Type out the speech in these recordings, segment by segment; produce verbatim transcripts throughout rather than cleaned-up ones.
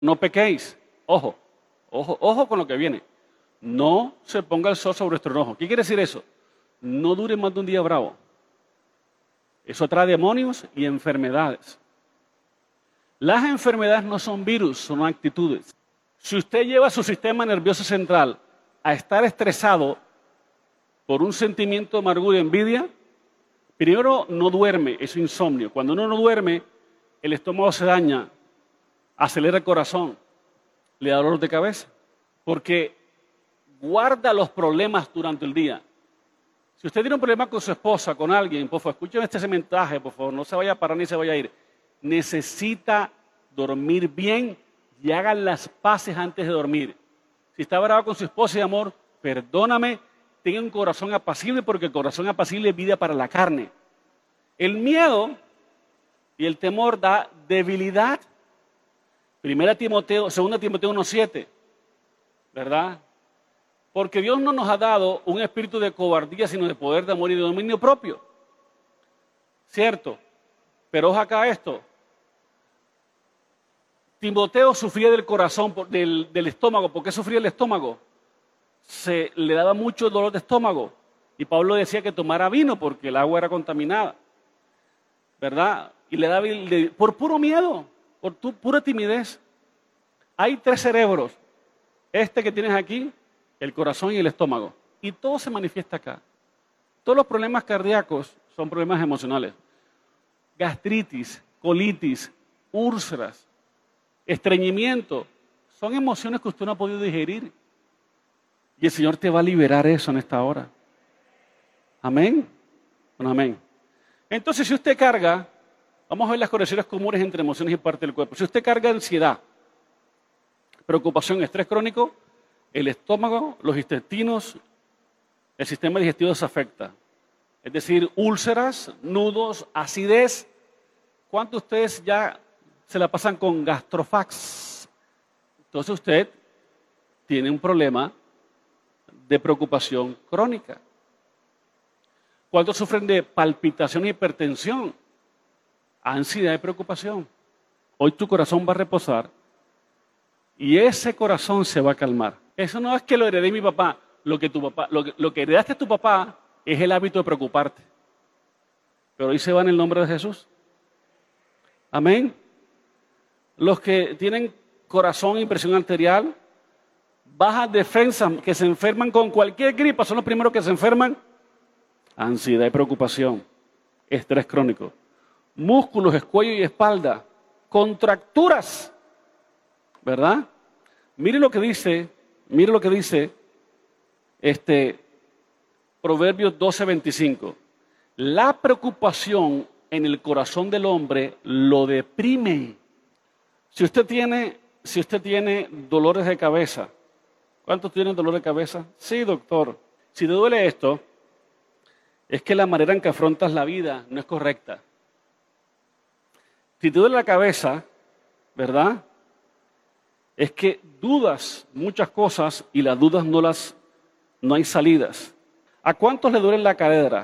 no pequéis. Ojo, ojo, ojo con lo que viene. No se ponga el sol sobre vuestro enojo. ¿Qué quiere decir eso? No dure más de un día bravo. Eso trae demonios y enfermedades. Las enfermedades no son virus, son actitudes. Si usted lleva su sistema nervioso central a estar estresado por un sentimiento de amargura y envidia, primero no duerme, es insomnio. Cuando uno no duerme, el estómago se daña, acelera el corazón, le da dolor de cabeza, porque guarda los problemas durante el día. Si usted tiene un problema con su esposa, con alguien, por favor, escúcheme este mensaje, por favor, no se vaya a parar ni se vaya a ir. Necesita dormir bien y hagan las paces antes de dormir. Si está bravo con su esposa y amor, perdóname, tenga un corazón apacible porque el corazón apacible es vida para la carne. El miedo y el temor da debilidad. Primera Timoteo, segunda Timoteo uno siete, ¿verdad? Porque Dios no nos ha dado un espíritu de cobardía, sino de poder, de amor y de dominio propio. ¿Cierto? Pero ojo acá esto. Timoteo sufría del corazón, del, del estómago. ¿Por qué sufría el estómago? Se le daba mucho dolor de estómago. Y Pablo decía que tomara vino porque el agua era contaminada. ¿Verdad? Y le daba por puro miedo, por tu, pura timidez. Hay tres cerebros. Este que tienes aquí, el corazón y el estómago. Y todo se manifiesta acá. Todos los problemas cardíacos son problemas emocionales. Gastritis, colitis, úlceras, estreñimiento, son emociones que usted no ha podido digerir. Y el Señor te va a liberar eso en esta hora. Amén. Bueno, amén. Entonces, si usted carga, vamos a ver las conexiones comunes entre emociones y parte del cuerpo. Si usted carga ansiedad, preocupación, estrés crónico, el estómago, los intestinos, el sistema digestivo se afecta. Es decir, úlceras, nudos, acidez. ¿Cuántos de ustedes ya se la pasan con gastrofax? Entonces usted tiene un problema de preocupación crónica. ¿Cuántos sufren de palpitación y hipertensión? Ansiedad y preocupación. Hoy tu corazón va a reposar y ese corazón se va a calmar. Eso no es que lo heredé mi papá. Lo que, tu papá lo, que, lo que heredaste de tu papá es el hábito de preocuparte. Pero hoy se va en el nombre de Jesús. Amén. Los que tienen corazón y presión arterial, baja defensa, que se enferman con cualquier gripa, son los primeros que se enferman. Ansiedad y preocupación, estrés crónico, músculos, cuello y espalda, contracturas, ¿verdad? Mire lo que dice, mire lo que dice este Proverbios doce veinticinco. La preocupación en el corazón del hombre lo deprime. Si usted tiene, si usted tiene dolores de cabeza, ¿cuántos tienen dolor de cabeza? Sí, doctor. Si te duele esto, es que la manera en que afrontas la vida no es correcta. Si te duele la cabeza, ¿verdad? Es que dudas muchas cosas y las dudas no las, no hay salidas. ¿A cuántos le duele la cadera?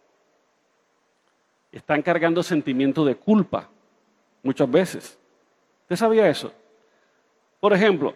Están cargando sentimientos de culpa muchas veces. ¿Usted sabía eso? Por ejemplo,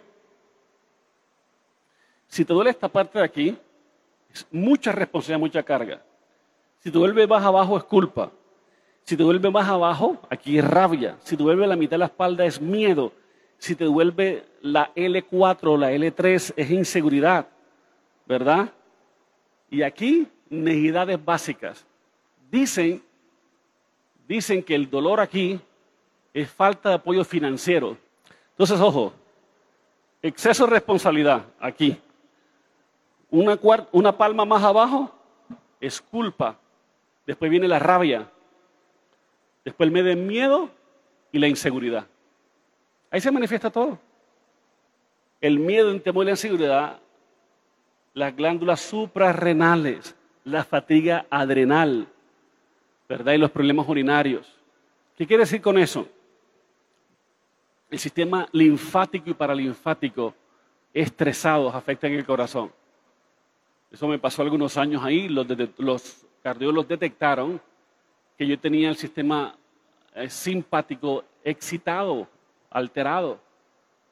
si te duele esta parte de aquí, es mucha responsabilidad, mucha carga. Si te duele más abajo es culpa. Si te duele más abajo, aquí es rabia. Si te duele la mitad de la espalda es miedo. Si te duele la ele cuatro o la ele tres es inseguridad, ¿verdad? Y aquí, necesidades básicas. Dicen, dicen que el dolor aquí es falta de apoyo financiero. Entonces, ojo, exceso de responsabilidad aquí. Una, una palma más abajo es culpa. Después viene la rabia. Después el medio miedo y la inseguridad. Ahí se manifiesta todo. El miedo, el temor y la inseguridad, las glándulas suprarrenales, la fatiga adrenal, ¿verdad? Y los problemas urinarios. ¿Qué quiere decir con eso? El sistema linfático y paralinfático estresados afectan el corazón. Eso me pasó algunos años ahí, los, de, los cardiólogos detectaron que yo tenía el sistema eh, simpático excitado, alterado.